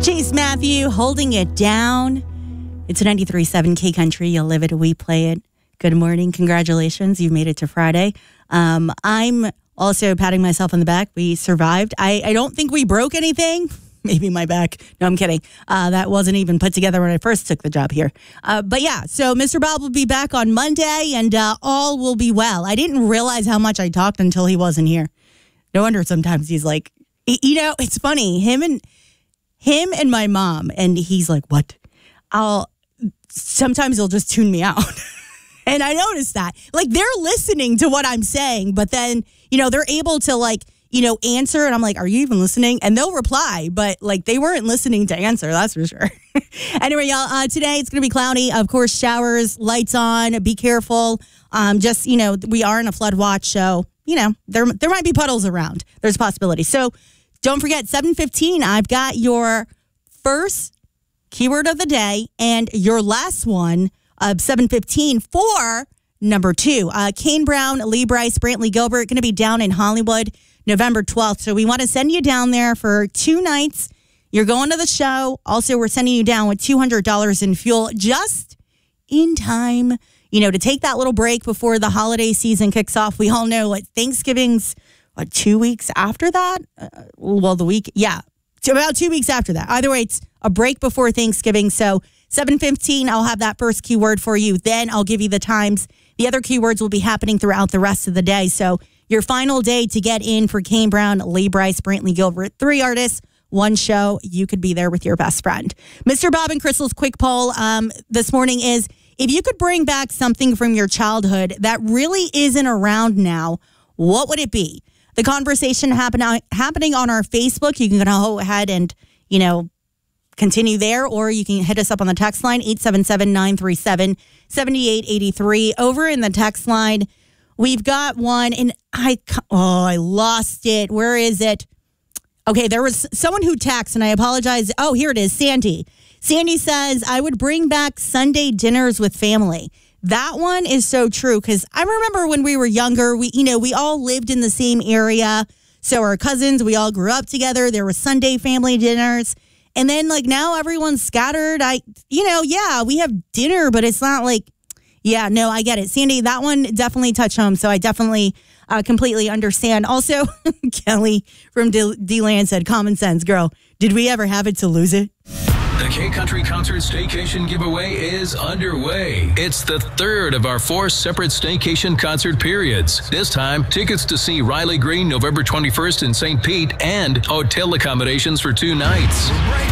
Chase Matthew, Holding It Down. It's a 93.7 K Country. You live it, we play it. Good morning. Congratulations. You've made it to Friday. I'm also patting myself on the back. We survived. I don't think we broke anything. Maybe my back. No, I'm kidding. That wasn't even put together when I first took the job here. But yeah, so Mr. Bob will be back on Monday and all will be well. I didn't realize how much I talked until he wasn't here. No wonder sometimes he's like, you know, it's funny. Him and my mom, and he's like, what? Sometimes he'll just tune me out. And I noticed that. Like, they're listening to what I'm saying, but then, you know, they're able to, like, you know, answer. And I'm like, are you even listening? And they'll reply, but, like, they weren't listening to answer. That's for sure. Anyway, y'all, today it's going to be cloudy. Of course, showers, lights on. Be careful. Just, you know, we are in a flood watch, so, you know, there might be puddles around. There's a possibility. So don't forget, 7:15, I've got your first keyword of the day and your last one of 7:15 for number 2. Kane Brown, Lee Brice, Brantley Gilbert, going to be down in Hollywood November 12th. So we want to send you down there for 2 nights. You're going to the show. Also, we're sending you down with $200 in fuel just in time, you know, to take that little break before the holiday season kicks off. We all know what Thanksgiving's 2 weeks after that? Well, the week, yeah. So about 2 weeks after that. Either way, it's a break before Thanksgiving. So 7:15, I'll have that first keyword for you. Then I'll give you the times. The other keywords will be happening throughout the rest of the day. So your final day to get in for Kane Brown, Lee Brice, Brantley Gilbert, 3 artists, 1 show. You could be there with your best friend. Mr. Bob and Crystal's quick poll this morning is, if you could bring back something from your childhood that really isn't around now, what would it be? The conversation happening on our Facebook. You can go ahead and, you know, continue there, or you can hit us up on the text line, 877-937-7883. Over in the text line, we've got one, and I lost it. Where is it? Okay, there was someone who texted, and I apologize. Oh, here it is, Sandy. Sandy says, I would bring back Sunday dinners with family. That one is so true, because I remember when we were younger, we all lived in the same area. So our cousins, we all grew up together. There were Sunday family dinners. And then, like, now everyone's scattered. We have dinner, but it's not like, yeah, no, I get it. Sandy, that one definitely touched home. So I definitely completely understand. Also, Kelly from D-Land said, common sense, girl. Did we ever have it to lose it? The K Country Concert Staycation giveaway is underway. It's the 3rd of our 4 separate staycation concert periods. This time, tickets to see Riley Green November 21st in St. Pete and hotel accommodations for 2 nights.